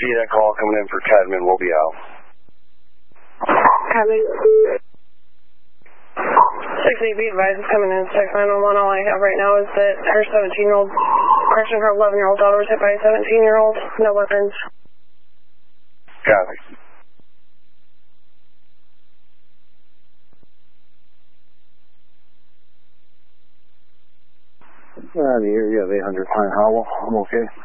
see that call coming in for Cadman. We'll be out. Cadman. 6 be advised is coming in. Check 911. All I have right now is that her 17-year-old, correction, her 11-year-old daughter was hit by a 17-year-old. No weapons. Copy. The area of 800 Pine Hollow. I'm okay.